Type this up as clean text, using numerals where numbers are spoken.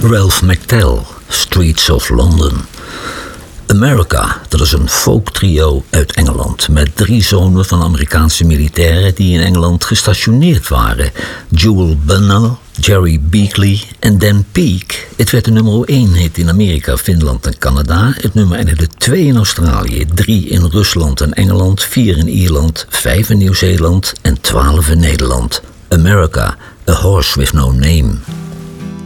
Ralph McTell, Streets of London. America, dat is een folktrio uit Engeland met 3 zonen van Amerikaanse militairen die in Engeland gestationeerd waren. Jewel Bunnell, Jerry Beakley en Dan Peake. Het werd de nummer 1 hit in Amerika, Finland en Canada. Het nummer eindigde 2 in Australië, 3 in Rusland en Engeland, 4 in Ierland, 5 in Nieuw-Zeeland en 12 in Nederland. America, a horse with no name.